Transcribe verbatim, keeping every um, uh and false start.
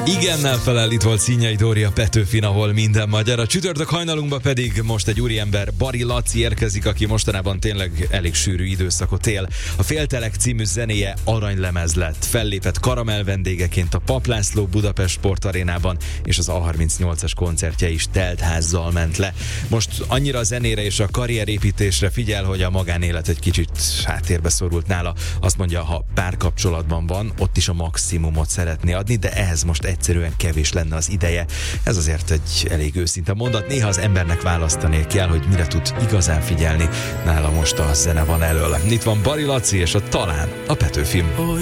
Igennel felel, itt volt Színjai Dóri, a Petőfin, ahol minden magyar. A csütörtök hajnalunkba pedig most egy úriember, Bari Laci érkezik, aki mostanában tényleg elég sűrű időszakot él. A Féltelek című zenéje aranylemez lett. Fellépett Karamell vendégeként a Papp László Budapest Sportarénában, és az á harmincnyolcas koncertje is telt házzal ment le. Most annyira a zenére és a karrierépítésre figyel, hogy a magánélet egy kicsit háttérbe szorult nála. Azt mondja, ha párkapcsolatban van, ott is a maximumot szeretné adni, de ehhez most egyszerűen kevés lenne az ideje. Ez azért egy elég őszinte mondat. Néha az embernek választani kell, hogy mire tud igazán figyelni. Nála most a zene van elől. Itt van Bari Laci és a Talán, a Petőfin.